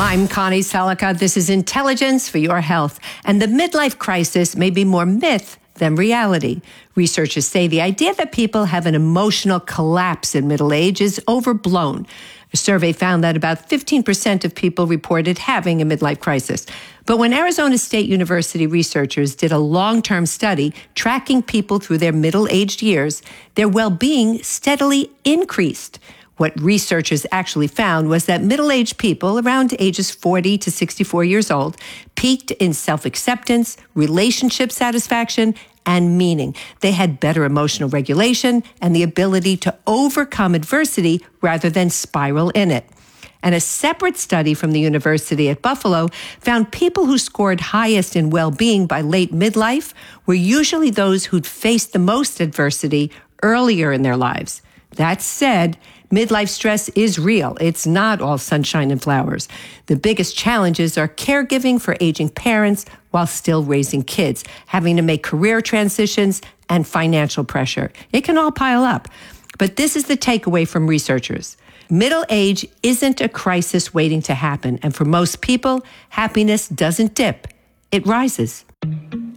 I'm Connie Selika. This is Intelligence for Your Health. And the midlife crisis may be more myth than reality. Researchers say the idea that people have an emotional collapse in middle age is overblown. A survey found that about 15% of people reported having a midlife crisis. But when Arizona State University researchers did a long-term study tracking people through their middle-aged years, their well-being steadily increased. What researchers actually found was that middle-aged people around ages 40 to 64 years old peaked in self-acceptance, relationship satisfaction, and meaning. They had better emotional regulation and the ability to overcome adversity rather than spiral in it. And a separate study from the University at Buffalo found people who scored highest in well-being by late midlife were usually those who'd faced the most adversity earlier in their lives. That said, midlife stress is real. It's not all sunshine and flowers. The biggest challenges are caregiving for aging parents while still raising kids, having to make career transitions, and financial pressure. It can all pile up. But this is the takeaway from researchers. Middle age isn't a crisis waiting to happen. And for most people, happiness doesn't dip. It rises.